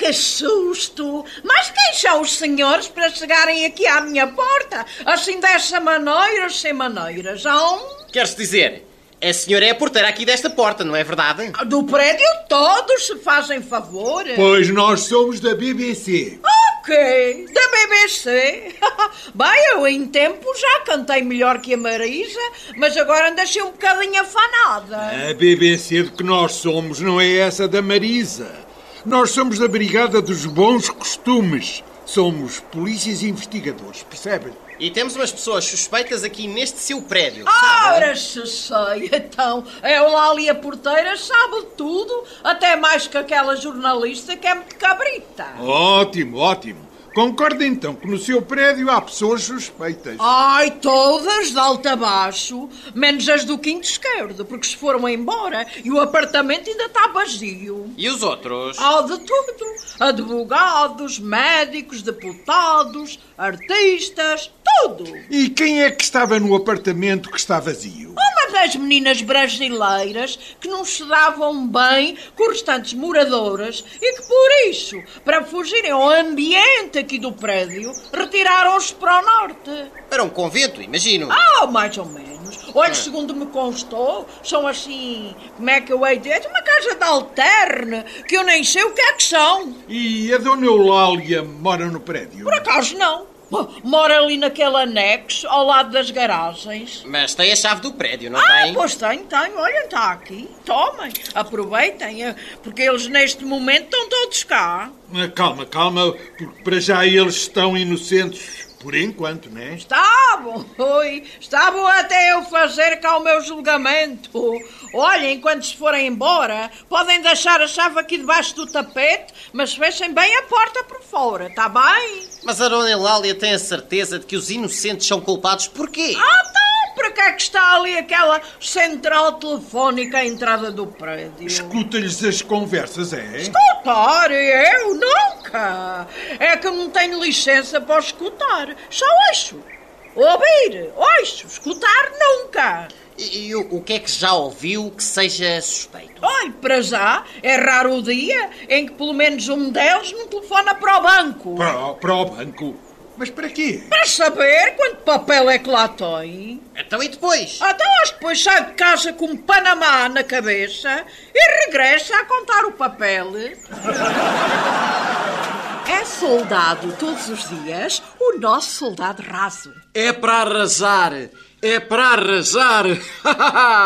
que susto! Mas quem são os senhores para chegarem aqui à minha porta? Assim dessa maneira, sem maneiras, Quer-se dizer, a senhora é a porteira aqui desta porta, não é verdade? Do prédio todos se fazem favor. Pois nós somos da BBC. Ok, da BBC. Bem, eu em tempo já cantei melhor que a Marisa, mas agora ando assim um bocadinho afanada. A BBC de que nós somos não é essa da Marisa. Nós somos da Brigada dos Bons Costumes. Somos polícias e investigadores, percebe? E temos umas pessoas suspeitas aqui neste seu prédio, sabe? Ora, se sei, então, eu lá ali a porteira sabe tudo, até mais que aquela jornalista que é muito cabrita. Ótimo, ótimo. Concorda então que no seu prédio há pessoas suspeitas. Ai, todas de alto a baixo, menos as do quinto esquerdo, porque se foram embora e o apartamento ainda está vazio. E os outros? Há de tudo. Advogados, médicos, deputados, artistas, tudo. E quem é que estava no apartamento que está vazio? Uma das meninas brasileiras que não se davam bem com os restantes moradoras e que por isso, para fugirem ao ambiente aqui do prédio, retiraram-se para o norte. Para um convento, imagino. Mais ou menos. Olha, segundo me constou, são assim, como é que eu hei de dizer, uma casa de alterne, que eu nem sei o que é que são. E a dona Eulália mora no prédio? Por acaso não. Mora ali naquele anexo, ao lado das garagens. Mas tem a chave do prédio, não tem? Pois tenho. Olha, está aqui. Tomem, aproveitem, porque eles neste momento estão todos cá. Calma, porque para já eles estão inocentes. Por enquanto, não é? Estavam até eu fazer cá o meu julgamento. Olha, enquanto se forem embora, podem deixar a chave aqui debaixo do tapete, mas fechem bem a porta por fora, está bem? Mas a dona Eulália tem a certeza de que os inocentes são culpados por quê? Para que é que está ali aquela central telefónica à entrada do prédio? Escuta-lhes as conversas, é? Escutar? Eu nunca. É que eu não tenho licença para escutar. Só ouço. Ouvir, ouço. Escutar, nunca. E o que é que já ouviu que seja suspeito? Olha, para já, é raro o dia em que pelo menos um deles não telefona para o banco. Para o banco? Mas para quê? Para saber quanto papel é que lá tem. Então e depois? Acho que depois sai de casa com um Panamá na cabeça e regressa a contar o papel. É soldado todos os dias o nosso soldado raso. É para arrasar!